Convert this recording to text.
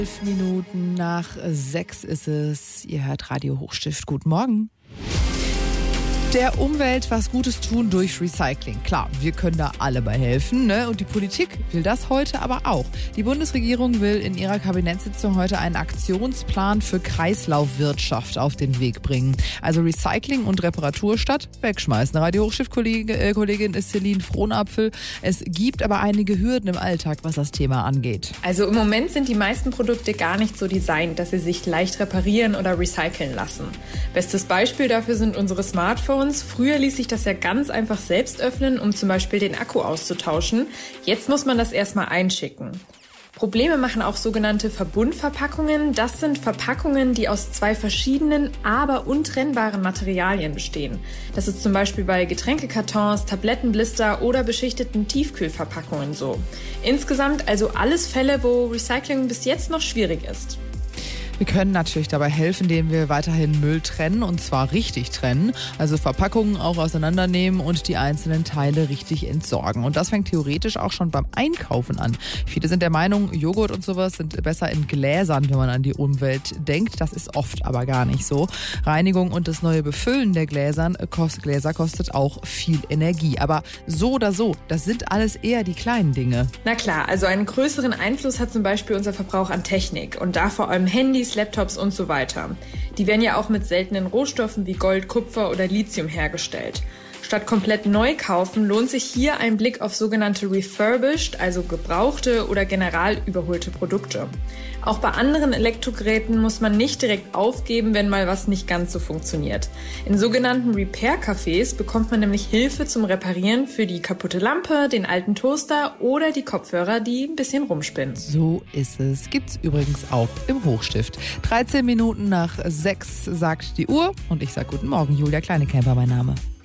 11 Minuten nach 6 ist es. Ihr hört Radio Hochstift. Guten Morgen. Der Umwelt was Gutes tun durch Recycling. Klar, wir können da alle bei helfen, ne? Und die Politik will das heute aber auch. Die Bundesregierung will in ihrer Kabinettssitzung heute einen Aktionsplan für Kreislaufwirtschaft auf den Weg bringen. Also Recycling und Reparatur statt wegschmeißen. Radio Hochstift-Kollegin ist Celine Frohnapfel. Es gibt aber einige Hürden im Alltag, was das Thema angeht. Also im Moment sind die meisten Produkte gar nicht so designt, dass sie sich leicht reparieren oder recyceln lassen. Bestes Beispiel dafür sind unsere Smartphones. Früher ließ sich das ja ganz einfach selbst öffnen, um zum Beispiel den Akku auszutauschen. Jetzt muss man das erstmal einschicken. Probleme machen auch sogenannte Verbundverpackungen. Das sind Verpackungen, die aus zwei verschiedenen, aber untrennbaren Materialien bestehen. Das ist zum Beispiel bei Getränkekartons, Tablettenblister oder beschichteten Tiefkühlverpackungen so. Insgesamt also alles Fälle, wo Recycling bis jetzt noch schwierig ist. Wir können natürlich dabei helfen, indem wir weiterhin Müll trennen, und zwar richtig trennen. Also Verpackungen auch auseinandernehmen und die einzelnen Teile richtig entsorgen. Und das fängt theoretisch auch schon beim Einkaufen an. Viele sind der Meinung, Joghurt und sowas sind besser in Gläsern, wenn man an die Umwelt denkt. Das ist oft aber gar nicht so. Reinigung und das neue Befüllen der Gläser kostet auch viel Energie. Aber so oder so, das sind alles eher die kleinen Dinge. Na klar, also einen größeren Einfluss hat zum Beispiel unser Verbrauch an Technik und da vor allem Handys, Laptops und so weiter. Die werden ja auch mit seltenen Rohstoffen wie Gold, Kupfer oder Lithium hergestellt. Statt komplett neu kaufen, lohnt sich hier ein Blick auf sogenannte refurbished, also gebrauchte oder general überholte Produkte. Auch bei anderen Elektrogeräten muss man nicht direkt aufgeben, wenn mal was nicht ganz so funktioniert. In sogenannten Repair-Cafés bekommt man nämlich Hilfe zum Reparieren für die kaputte Lampe, den alten Toaster oder die Kopfhörer, die ein bisschen rumspinnen. So ist es. Gibt's übrigens auch im Hochstift. 13 Minuten nach 6 sagt die Uhr und ich sag guten Morgen, Julia Kleinekämper mein Name.